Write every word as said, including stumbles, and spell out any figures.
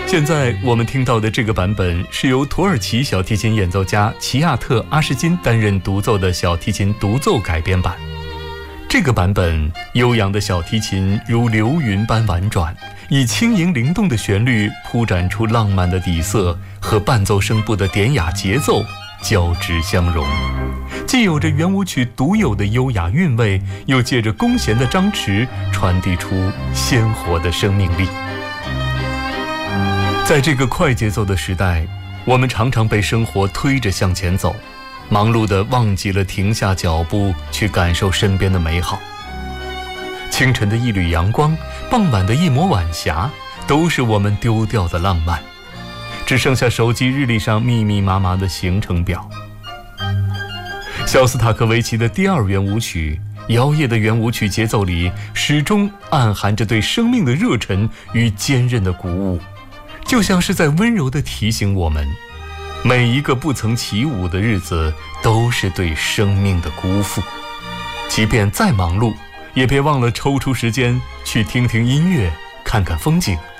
现在我们听到的这个版本是由土耳其小提琴演奏家齐亚特·阿什金担任独奏的小提琴独奏改编版。这个版本，悠扬的小提琴如流云般婉转，以轻盈灵动的旋律铺展出浪漫的底色和伴奏声部的典雅节奏交织相融，既有着圆舞曲独有的优雅韵味，又借着弓弦的张弛传递出鲜活的生命力。在这个快节奏的时代，我们常常被生活推着向前走，忙碌地忘记了停下脚步去感受身边的美好。清晨的一缕阳光，傍晚的一抹晚霞，都是我们丢掉的浪漫，只剩下手机日历上密密麻麻的行程表。肖斯塔科维奇的第二圆舞曲，摇曳的圆舞曲节奏里，始终暗含着对生命的热忱与坚韧的鼓舞，就像是在温柔地提醒我们，每一个不曾起舞的日子都是对生命的辜负。即便再忙碌，也别忘了抽出时间去听听音乐，看看风景，